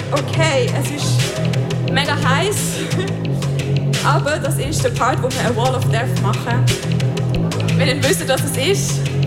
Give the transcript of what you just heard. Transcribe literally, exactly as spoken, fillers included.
Okay, es ist mega heiß, aber das ist der Part, wo wir eine Wall of Death machen. Wenn ihr wisst, was es ist,